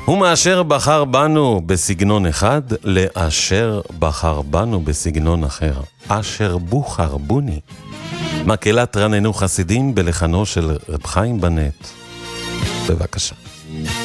ומאשר בחר בנו בסגנון אחד, לאשר בחר בנו בסגנון אחר. אשר בוחר בוני. מקהלת רננו חסידים בלחנו של רב חיים בנט. בבקשה.